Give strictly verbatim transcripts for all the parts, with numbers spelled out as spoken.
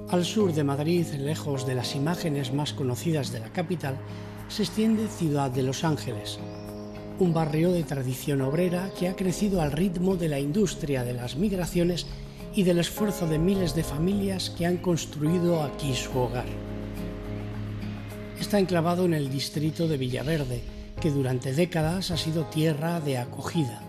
Al sur de Madrid, lejos de las imágenes más conocidas de la capital, se extiende Ciudad de Los Ángeles, un barrio de tradición obrera que ha crecido al ritmo de la industria de las migraciones y del esfuerzo de miles de familias que han construido aquí su hogar. Está enclavado en el distrito de Villaverde, que durante décadas ha sido tierra de acogida.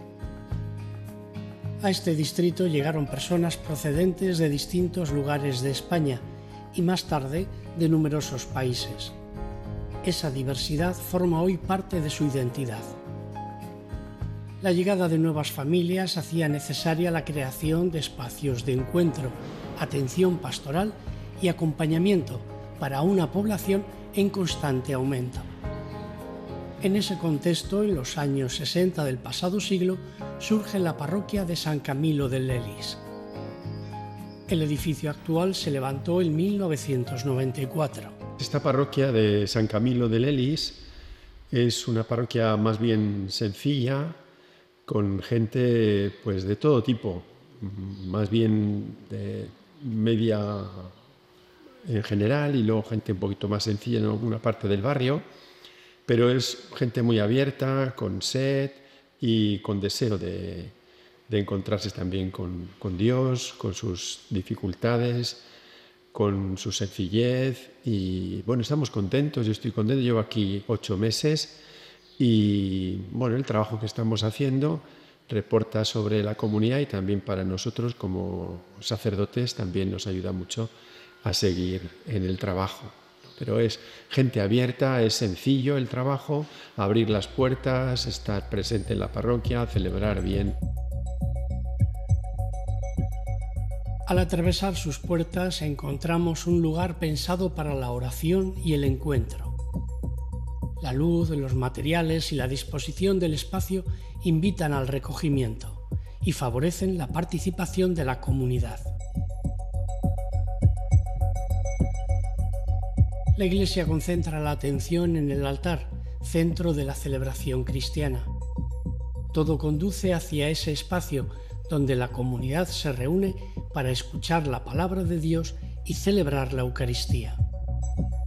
A este distrito llegaron personas procedentes de distintos lugares de España y más tarde de numerosos países. Esa diversidad forma hoy parte de su identidad. La llegada de nuevas familias hacía necesaria la creación de espacios de encuentro, atención pastoral y acompañamiento para una población en constante aumento. En ese contexto, en los años sesenta del pasado siglo, surge la parroquia de San Camilo de Lelis. El edificio actual se levantó en mil novecientos noventa y cuatro. Esta parroquia de San Camilo de Lelis es una parroquia más bien sencilla, con gente pues de todo tipo, más bien de media en general y luego gente un poquito más sencilla en alguna parte del barrio, pero es gente muy abierta, con sed y con deseo de, de encontrarse también con, con Dios, con sus dificultades, con su sencillez. Y bueno, estamos contentos, yo estoy contento, llevo aquí ocho meses y bueno, el trabajo que estamos haciendo reporta sobre la comunidad y también para nosotros como sacerdotes también nos ayuda mucho a seguir en el trabajo. Pero es gente abierta, es sencillo el trabajo, abrir las puertas, estar presente en la parroquia, celebrar bien. Al atravesar sus puertas encontramos un lugar pensado para la oración y el encuentro. La luz, los materiales y la disposición del espacio invitan al recogimiento y favorecen la participación de la comunidad. La Iglesia concentra la atención en el altar, centro de la celebración cristiana. Todo conduce hacia ese espacio donde la comunidad se reúne para escuchar la palabra de Dios y celebrar la Eucaristía.